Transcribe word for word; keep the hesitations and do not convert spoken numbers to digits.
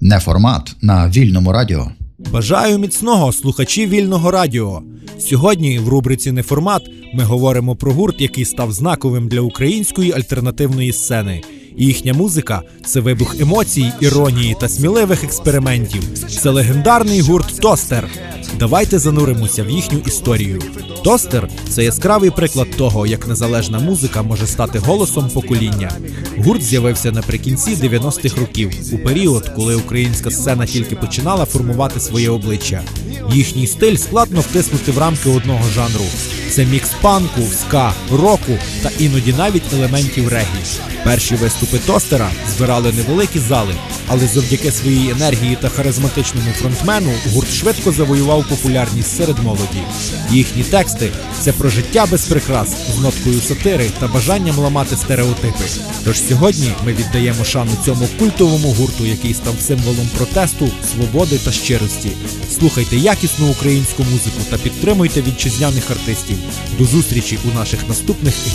Неформат на Вільному радіо. Бажаю міцного, слухачі Вільного радіо. Сьогодні в рубриці «Неформат» ми говоримо про гурт, який став знаковим для української альтернативної сцени. І їхня музика – це вибух емоцій, іронії та сміливих експериментів. Це легендарний гурт «Тостер». Давайте зануримося в їхню історію. «Тостер» – це яскравий приклад того, як незалежна музика може стати голосом покоління. Гурт з'явився наприкінці дев'яностих років, у період, коли українська сцена тільки починала формувати своє обличчя. Їхній стиль складно втиснути в рамки одного жанру. Це мікс панку, ска, року та іноді навіть елементів регі. Перші виступи «Тостера» збирали невеликі зали, але завдяки своїй енергії та харизматичному фронтмену гурт швидко завоював популярність серед молоді. Їхні тексти – це про життя без прикрас, з ноткою сатири та бажанням ламати стереотипи. Тож сьогодні ми віддаємо шану цьому культовому гурту, який став символом протесту, свободи та щирості. Слухайте якісну українську музику та підтримуйте вітчизняних артистів. До зустрічі у наших наступних ефірах.